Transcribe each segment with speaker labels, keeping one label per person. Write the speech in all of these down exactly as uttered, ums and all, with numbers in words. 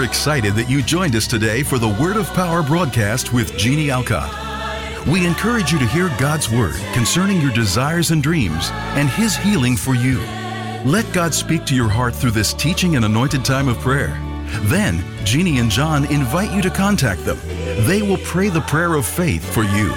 Speaker 1: excited that you joined us today for the Word of Power broadcast with Jeannie Alcott. We encourage you to hear God's Word concerning your desires and dreams and His healing for you. Let God speak to your heart through this teaching and anointed time of prayer. Then, Jeannie and John invite you to contact them. They will pray the prayer of faith for you.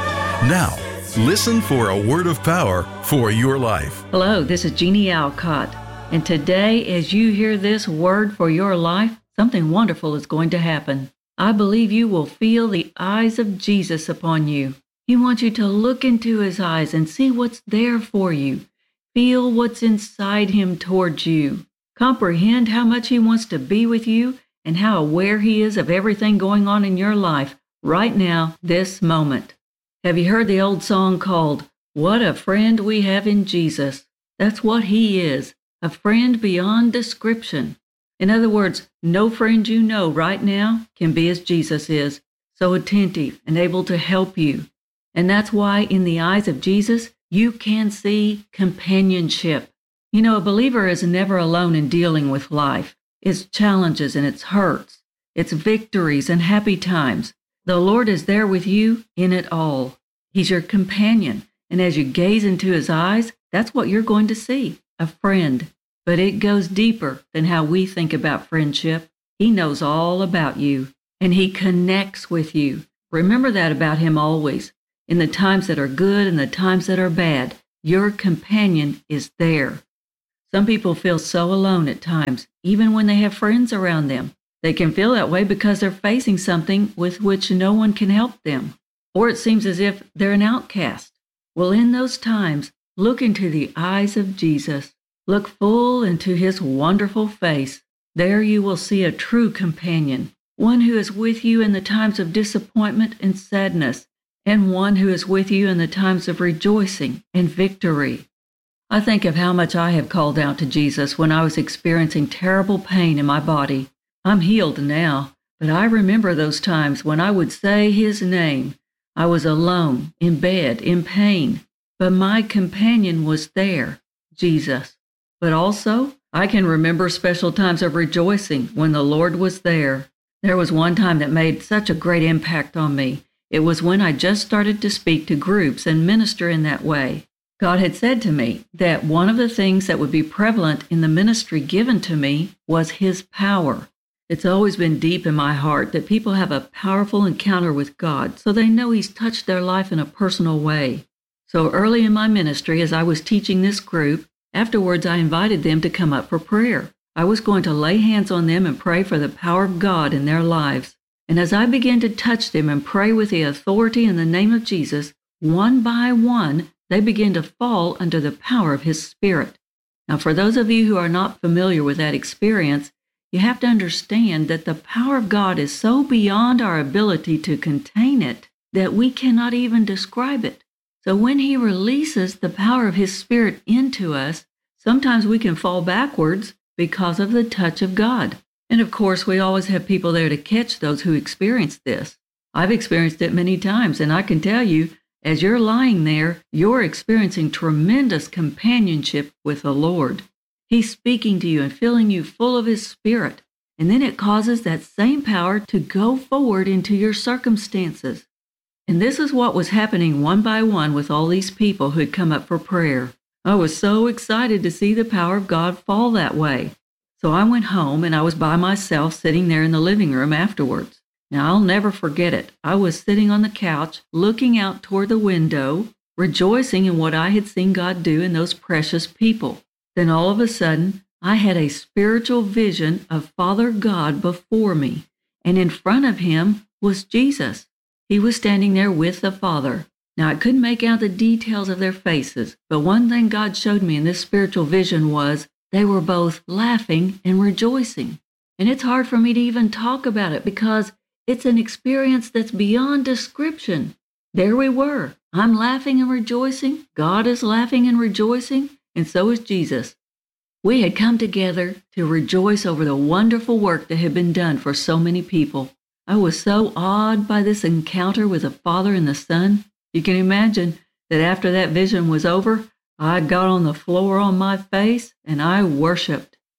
Speaker 1: Now, listen for a word of power for your life.
Speaker 2: Hello, this is Jeannie Alcott. And today, as you hear this word for your life, something wonderful is going to happen. I believe you will feel the eyes of Jesus upon you. He wants you to look into His eyes and see what's there for you. Feel what's inside Him towards you. Comprehend how much He wants to be with you and how aware He is of everything going on in your life right now, this moment. Have you heard the old song called, "What a Friend We Have in Jesus"? That's what He is, a friend beyond description. In other words, no friend you know right now can be as Jesus is, so attentive and able to help you. And that's why in the eyes of Jesus, you can see companionship. You know, a believer is never alone in dealing with life, its challenges and its hurts, its victories and happy times. The Lord is there with you in it all. He's your companion, and as you gaze into His eyes, that's what you're going to see, a friend. But it goes deeper than how we think about friendship. He knows all about you, and He connects with you. Remember that about Him always. In the times that are good and the times that are bad, your companion is there. Some people feel so alone at times, even when they have friends around them. They can feel that way because they're facing something with which no one can help them. Or it seems as if they're an outcast. Well, in those times, look into the eyes of Jesus. Look full into His wonderful face. There you will see a true companion, one who is with you in the times of disappointment and sadness, and one who is with you in the times of rejoicing and victory. I think of how much I have called out to Jesus when I was experiencing terrible pain in my body. I'm healed now, but I remember those times when I would say His name. I was alone, in bed, in pain, but my companion was there, Jesus. But also, I can remember special times of rejoicing when the Lord was there. There was one time that made such a great impact on me. It was when I just started to speak to groups and minister in that way. God had said to me that one of the things that would be prevalent in the ministry given to me was His power. It's always been deep in my heart that people have a powerful encounter with God so they know He's touched their life in a personal way. So early in my ministry, as I was teaching this group, afterwards, I invited them to come up for prayer. I was going to lay hands on them and pray for the power of God in their lives. And as I began to touch them and pray with the authority in the name of Jesus, one by one, they began to fall under the power of His Spirit. Now, for those of you who are not familiar with that experience, you have to understand that the power of God is so beyond our ability to contain it that we cannot even describe it. So when He releases the power of His Spirit into us, sometimes we can fall backwards because of the touch of God. And of course, we always have people there to catch those who experience this. I've experienced it many times, and I can tell you, as you're lying there, you're experiencing tremendous companionship with the Lord. He's speaking to you and filling you full of His Spirit, and then it causes that same power to go forward into your circumstances. And this is what was happening one by one with all these people who had come up for prayer. I was so excited to see the power of God fall that way. So I went home and I was by myself sitting there in the living room afterwards. Now I'll never forget it. I was sitting on the couch, looking out toward the window, rejoicing in what I had seen God do in those precious people. Then all of a sudden, I had a spiritual vision of Father God before me, and in front of Him was Jesus. He was standing there with the Father. Now, I couldn't make out the details of their faces, but one thing God showed me in this spiritual vision was they were both laughing and rejoicing. And it's hard for me to even talk about it because it's an experience that's beyond description. There we were. I'm laughing and rejoicing. God is laughing and rejoicing, and so is Jesus. We had come together to rejoice over the wonderful work that had been done for so many people. I was so awed by this encounter with the Father and the Son. You can imagine that after that vision was over, I got on the floor on my face and I worshiped.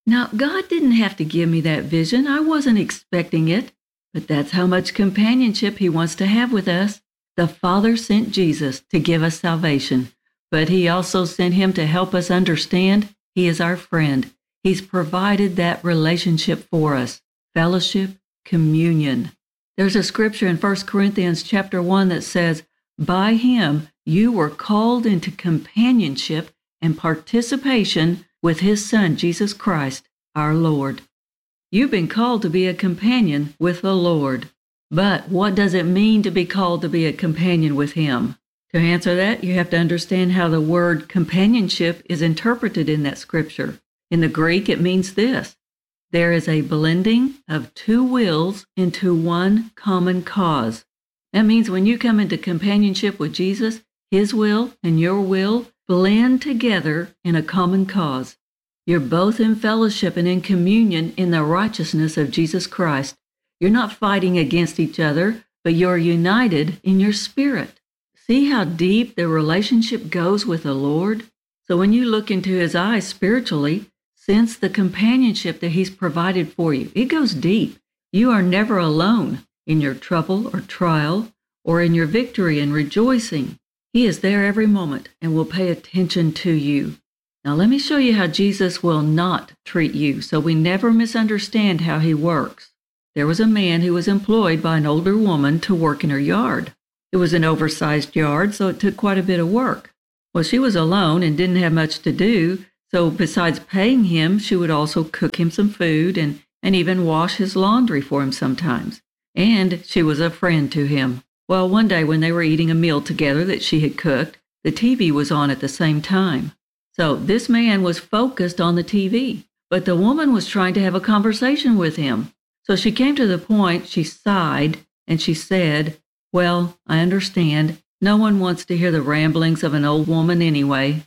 Speaker 2: Now, God didn't have to give me that vision. I wasn't expecting it. But that's how much companionship He wants to have with us. The Father sent Jesus to give us salvation, but He also sent Him to help us understand He is our friend. He's provided that relationship for us, fellowship, communion. There's a scripture in First Corinthians chapter one that says, by Him you were called into companionship and participation with His Son, Jesus Christ, our Lord. You've been called to be a companion with the Lord. But what does it mean to be called to be a companion with Him? To answer that, you have to understand how the word companionship is interpreted in that scripture. In the Greek, it means this: there is a blending of two wills into one common cause. That means when you come into companionship with Jesus, His will and your will blend together in a common cause. You're both in fellowship and in communion in the righteousness of Jesus Christ. You're not fighting against each other, but you're united in your spirit. See how deep the relationship goes with the Lord? So when you look into His eyes spiritually, sense the companionship that He's provided for you. It goes deep. You are never alone in your trouble or trial or in your victory and rejoicing. He is there every moment and will pay attention to you. Now let me show you how Jesus will not treat you so we never misunderstand how He works. There was a man who was employed by an older woman to work in her yard. It was an oversized yard, so it took quite a bit of work. Well, she was alone and didn't have much to do, so besides paying him, she would also cook him some food and, and even wash his laundry for him sometimes. And she was a friend to him. Well, one day when they were eating a meal together that she had cooked, the T V was on at the same time. So this man was focused on the T V, but the woman was trying to have a conversation with him. So she came to the point, she sighed, and she said, well, I understand. No one wants to hear the ramblings of an old woman anyway.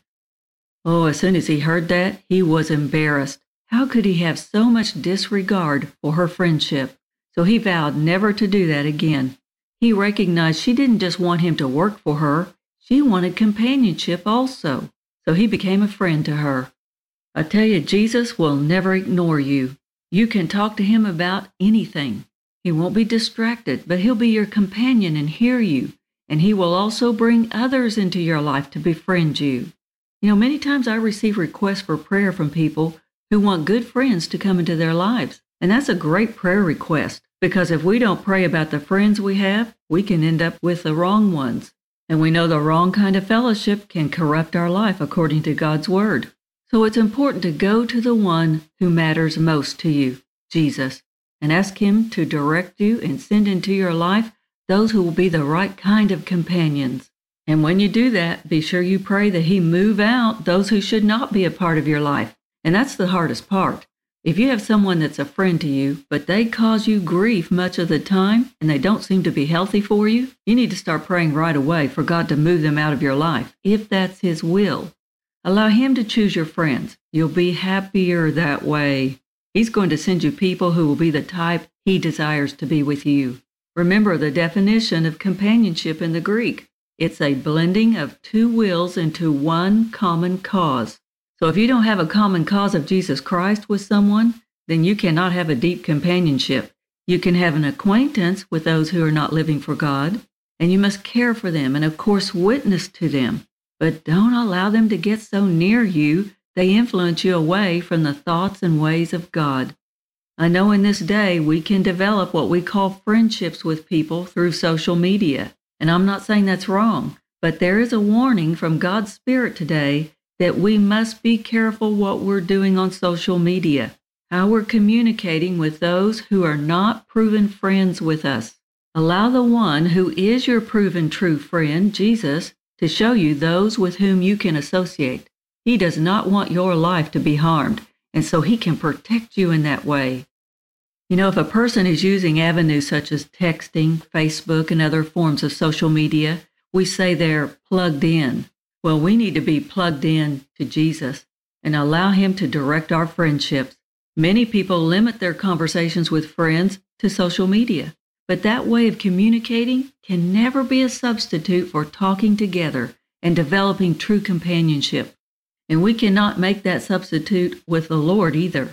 Speaker 2: Oh, as soon as he heard that, he was embarrassed. How could he have so much disregard for her friendship? So he vowed never to do that again. He recognized she didn't just want him to work for her, she wanted companionship also. So he became a friend to her. I tell you, Jesus will never ignore you. You can talk to Him about anything. He won't be distracted, but He'll be your companion and hear you. And He will also bring others into your life to befriend you. You know, many times I receive requests for prayer from people who want good friends to come into their lives. And that's a great prayer request, because if we don't pray about the friends we have, we can end up with the wrong ones. And we know the wrong kind of fellowship can corrupt our life according to God's Word. So it's important to go to the one who matters most to you, Jesus, and ask Him to direct you and send into your life those who will be the right kind of companions. And when you do that, be sure you pray that He move out those who should not be a part of your life. And that's the hardest part. If you have someone that's a friend to you, but they cause you grief much of the time, and they don't seem to be healthy for you, you need to start praying right away for God to move them out of your life, if that's His will. Allow Him to choose your friends. You'll be happier that way. He's going to send you people who will be the type He desires to be with you. Remember the definition of companionship in the Greek. It's a blending of two wills into one common cause. So if you don't have a common cause of Jesus Christ with someone, then you cannot have a deep companionship. You can have an acquaintance with those who are not living for God, and you must care for them and, of course, witness to them. But don't allow them to get so near you they influence you away from the thoughts and ways of God. I know in this day we can develop what we call friendships with people through social media. And I'm not saying that's wrong, but there is a warning from God's Spirit today that we must be careful what we're doing on social media, how we're communicating with those who are not proven friends with us. Allow the one who is your proven true friend, Jesus, to show you those with whom you can associate. He does not want your life to be harmed, and so He can protect you in that way. You know, if a person is using avenues such as texting, Facebook, and other forms of social media, we say they're plugged in. Well, we need to be plugged in to Jesus and allow Him to direct our friendships. Many people limit their conversations with friends to social media, but that way of communicating can never be a substitute for talking together and developing true companionship. And we cannot make that substitute with the Lord either.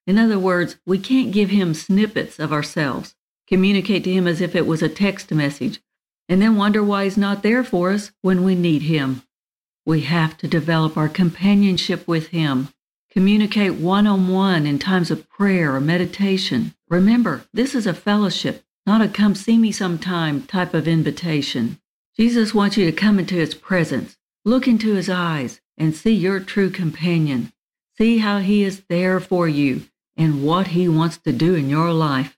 Speaker 2: In other words, we can't give him snippets of ourselves, communicate to him as if it was a text message, and then wonder why he's not there for us when we need him. We have to develop our companionship with him, communicate one-on-one in times of prayer or meditation. Remember, this is a fellowship, not a come see me sometime type of invitation. Jesus wants you to come into his presence, look into his eyes, and see your true companion. See how he is there for you and what he wants to do in your life.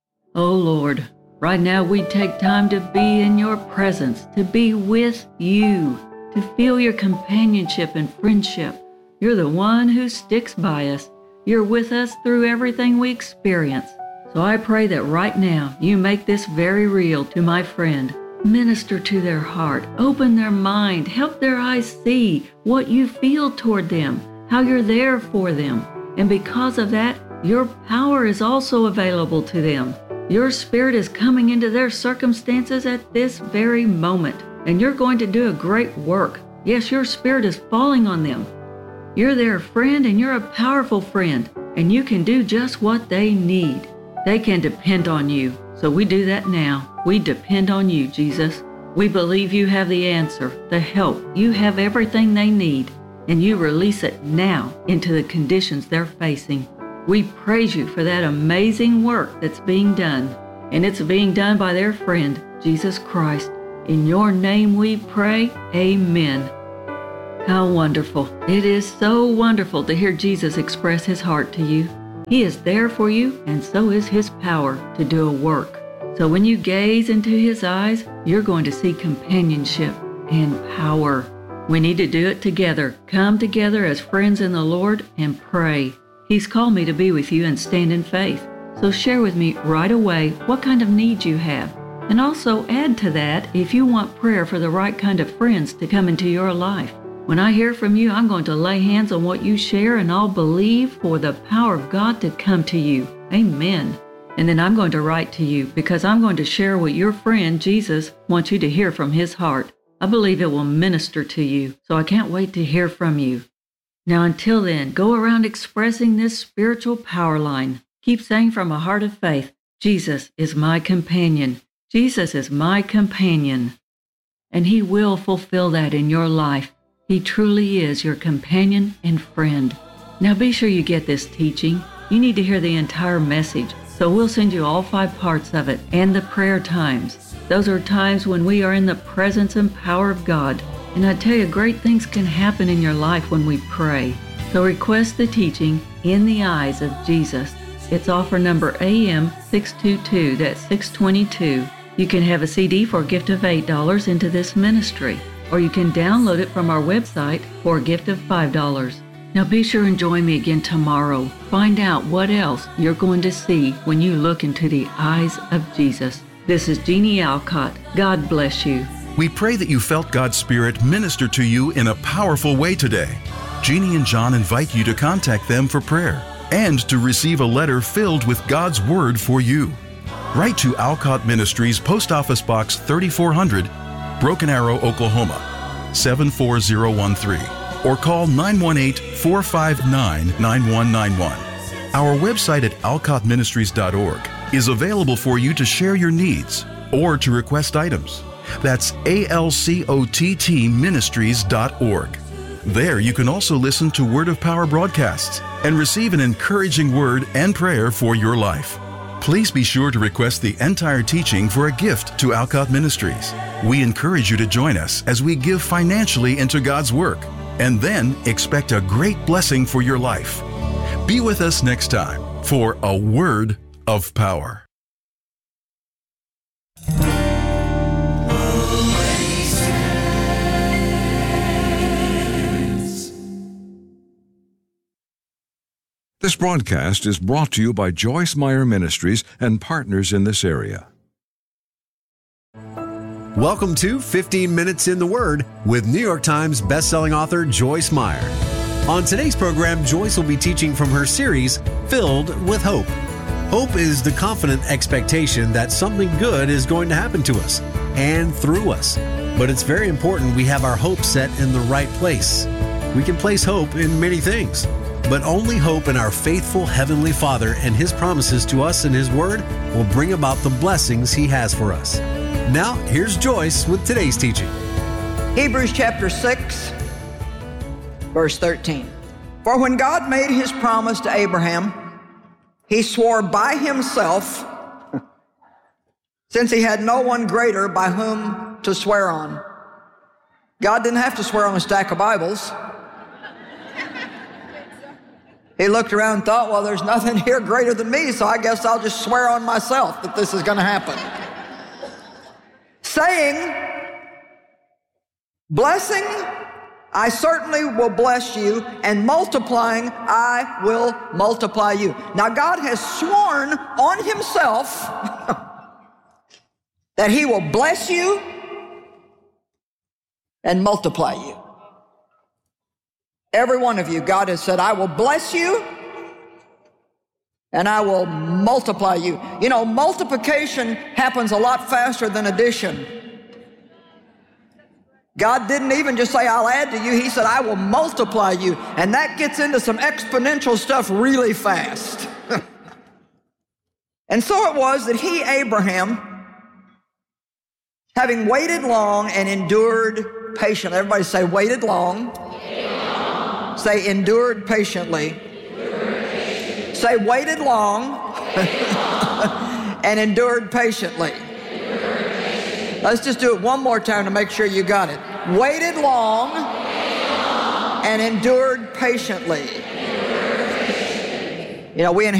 Speaker 2: Oh Lord, right now we take time to be in your presence, to be with you, to feel your companionship and friendship. You're the one who sticks by us. You're with us through everything we experience. So I pray that right now you make this very real to my friend. Minister to their heart, open their mind, help their eyes see what you feel toward them, how you're there for them. And because of that, your power is also available to them. Your spirit is coming into their circumstances at this very moment, and you're going to do a great work. Yes, your spirit is falling on them. You're their friend, and you're a powerful friend, and you can do just what they need. They can depend on you. So we do that now. We depend on you, Jesus. We believe you have the answer, the help. You have everything they need, and you release it now into the conditions they're facing. We praise you for that amazing work that's being done, and it's being done by their friend, Jesus Christ. In your name we pray, amen. How wonderful. It is so wonderful to hear Jesus express his heart to you. He is there for you, and so is his power to do a work. So when you gaze into his eyes, you're going to see companionship and power. We need to do it together. Come together as friends in the Lord and pray. He's called me to be with you and stand in faith. So share with me right away what kind of needs you have. And also add to that if you want prayer for the right kind of friends to come into your life. When I hear from you, I'm going to lay hands on what you share, and I'll believe for the power of God to come to you. Amen. And then I'm going to write to you because I'm going to share what your friend Jesus wants you to hear from his heart. I believe it will minister to you, so I can't wait to hear from you. Now until then, go around expressing this spiritual power line. Keep saying from a heart of faith, Jesus is my companion. Jesus is my companion. And he will fulfill that in your life. He truly is your companion and friend. Now be sure you get this teaching. You need to hear the entire message. So we'll send you all five parts of it and the prayer times. Those are times when we are in the presence and power of God. And I tell you, great things can happen in your life when we pray. So request the teaching, In the Eyes of Jesus. It's offer number A M six two two, that's six twenty-two. You can have a C D for a gift of eight dollars into this ministry, or you can download it from our website for a gift of five dollars. Now be sure and join me again tomorrow. Find out what else you're going to see when you look into the eyes of Jesus. This is Jeannie Alcott. God bless you.
Speaker 1: We pray that you felt God's Spirit minister to you in a powerful way today. Jeannie and John invite you to contact them for prayer and to receive a letter filled with God's Word for you. Write to Alcott Ministries, Post Office Box thirty-four hundred, Broken Arrow, Oklahoma, seven four zero one three, or call nine one eight, four five nine, nine one nine one. Our website at alcott ministries dot org is available for you to share your needs or to request items. That's A L C O T T ministries dot org. There you can also listen to Word of Power broadcasts and receive an encouraging word and prayer for your life. Please be sure to request the entire teaching for a gift to Alcott Ministries. We encourage you to join us as we give financially into God's work, and then expect a great blessing for your life. Be with us next time for a Word of Power.
Speaker 3: This broadcast is brought to you by Joyce Meyer Ministries and partners in this area.
Speaker 4: Welcome to fifteen minutes in the Word with New York Times bestselling author Joyce Meyer. On today's program, Joyce will be teaching from her series, Filled with Hope. Hope is the confident expectation that something good is going to happen to us and through us. But it's very important we have our hope set in the right place. We can place hope in many things, But only hope in our faithful Heavenly Father and His promises to us in His Word will bring about the blessings He has for us. Now, here's Joyce with today's teaching.
Speaker 5: Hebrews chapter six, verse thirteen. For when God made His promise to Abraham, He swore by Himself, since He had no one greater by whom to swear on. God didn't have to swear on a stack of Bibles. He looked around and thought, well, there's nothing here greater than me, so I guess I'll just swear on myself that this is going to happen. Saying, blessing, I certainly will bless you, and multiplying, I will multiply you. Now, God has sworn on Himself that He will bless you and multiply you. Every one of you, God has said, I will bless you and I will multiply you. You know, multiplication happens a lot faster than addition. God didn't even just say, I'll add to you. He said, I will multiply you. And that gets into some exponential stuff really fast. And so it was that he, Abraham, having waited long and endured patiently. Everybody say, waited long. Say, endured patiently. Endured patiently. Say, waited long, waited long. And endured patiently. Endured patiently. Let's just do it one more time to make sure you got it. Waited long, waited long. And endured patiently. Endured patiently. You know, we inherit